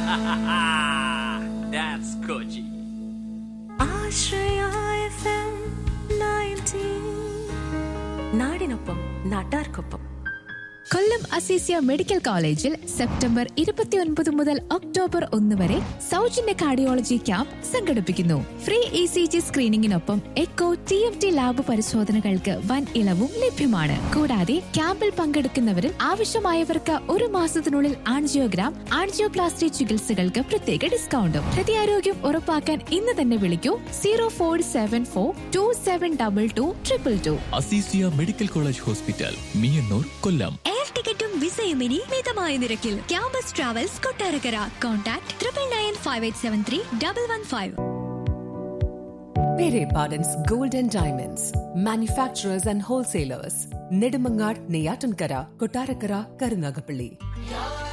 That's Kochi. Ashraya FM 90. നാടിനൊപ്പം നാട്ടാർക്കൊപ്പം. കൊല്ലം Azeezia medical കോളേജിൽ സെപ്റ്റംബർ 29 മുതൽ ഒക്ടോബർ 1 വരെ സൗജന്യ കാർഡിയോളജി ക്യാമ്പ് സംഘടിപ്പിക്കുന്നു. Free ECG സ്ക്രീനിങ്ങിനൊപ്പം echo TMT lab പരിശോധനകൾക്ക് വൻ ഇളവും ലഭ്യമാണ്. കൂടാതെ ക്യാമ്പിൽ പങ്കെടുക്കുന്നവരിൽ ആവശ്യമായവർക്ക് 1 മാസത്തിനുള്ളിൽ ആൻജിയോഗ്രാം, ആൻജിയോപ്ലാസ്റ്റി ചികിത്സകൾക്ക് പ്രത്യേക ഡിസ്കൗണ്ടും. ഹൃദയാരോഗ്യം ഉറപ്പാക്കാൻ ഇന്ന് തന്നെ വിളിക്കൂ 0474272222. Azeezia medical college hospital, Meeyannoor, കൊല്ലം. ടിക്കറ്റും വിസയും ഇനി മിതമായ നിരക്കിൽ. Campus travels Kottarakkara. Contact 9958731115. Pere Pardon's Gold and Diamonds, manufacturers and wholesalers. Nedumangad, Neyatankara, Kottarakara, Karunagapalli.